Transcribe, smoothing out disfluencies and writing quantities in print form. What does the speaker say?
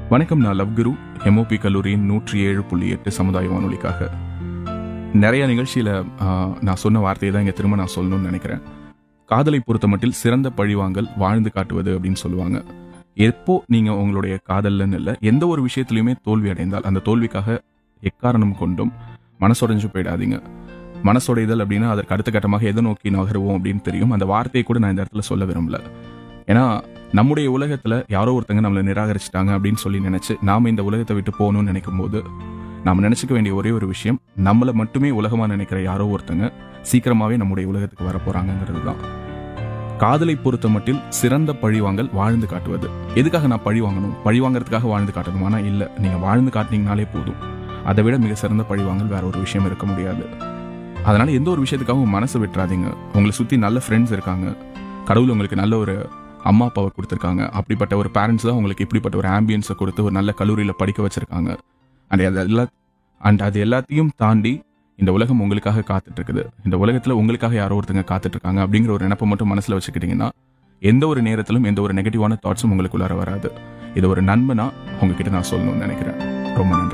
வணக்கம். நான் லவ்குரு, எம்ஓபி கல்லூரியின் 107.8 சமுதாய வானொலிக்காக. நிறைய நிகழ்ச்சியில் நான் சொன்ன வார்த்தையை தான் இங்கே திரும்ப நான் சொல்லணும்னு நினைக்கிறேன். காதலை பொறுத்த மட்டில் சிறந்த பழிவாங்கல் வாழ்ந்து காட்டுவது அப்படின்னு சொல்லுவாங்க. எப்போ நீங்கள் உங்களுடைய காதல்னு இல்லை, எந்த ஒரு விஷயத்துலையுமே தோல்வி அடைந்தால் அந்த தோல்விக்காக எக்காரணம் கொண்டும் மனசுடைஞ்சு போயிடாதீங்க. மனசுடைதல் அப்படின்னா அதற்கு அடுத்த கட்டமாக எதை நோக்கி நகருவோம் அப்படின்னு தெரியும். அந்த வார்த்தையை கூட நான் இந்த இடத்துல சொல்ல விரும்பல. ஏன்னா நம்முடைய உலகத்துல யாரோ ஒருத்தங்க நம்மளை நிராகரிச்சிட்டாங்க அப்படின்னு சொல்லி நினைச்சு நாம இந்த உலகத்தை விட்டு போகணும்னு நினைக்கும் போது நாம நினைச்சுக்க வேண்டிய ஒரே ஒரு விஷயம், நம்மளை மட்டுமே உலகமா நினைக்கிற யாரோ ஒருத்தங்க சீக்கிரமாவே நம்முடைய உலகத்துக்கு வரப்போறாங்கிறது தான். காதலை பொறுத்த மட்டில் சிறந்த பழிவாங்கல் வாழ்ந்து காட்டுவது. எதுக்காக நான் பழி வாங்கணும்? பழி வாங்கறதுக்காக வாழ்ந்து காட்டணும்? ஆனா இல்ல, நீங்க வாழ்ந்து காட்டினீங்கனாலே போதும். அதை விட மிக சிறந்த பழிவாங்கல் வேற ஒரு விஷயம் இருக்க முடியாது. அதனால எந்த ஒரு விஷயத்துக்காகவும் மனசு விட்டுறாதீங்க. உங்களை சுத்தி நல்ல ஃப்ரெண்ட்ஸ் இருக்காங்க, கடவுள் உங்களுக்கு நல்ல ஒரு அம்மா அப்பாவை கொடுத்துருக்காங்க. அப்படிப்பட்ட ஒரு பேரண்ட்ஸ் தான் உங்களுக்கு இப்படிப்பட்ட ஒரு ஆம்பியன்ஸை கொடுத்து ஒரு நல்ல கல்லூரியில் படிக்க வச்சிருக்காங்க. அது எல்லாத்தையும் தாண்டி இந்த உலகம் உங்களுக்காக காத்துட்டு இருக்குது. இந்த உலகத்தில் உங்களுக்காக யாரோ ஒருத்தங்க காத்துட்டு இருக்காங்க அப்படிங்கிற ஒரு நினைப்பை மட்டும் மனசில் வச்சுக்கிட்டீங்கன்னா எந்த ஒரு நேரத்திலும் எந்த ஒரு நெகட்டிவான தாட்ஸும் உங்களுக்குள்ளார வராது. இது ஒரு நன்மைனா உங்ககிட்ட நான் சொல்லணும்னு நினைக்கிறேன். ரொம்ப நன்றி.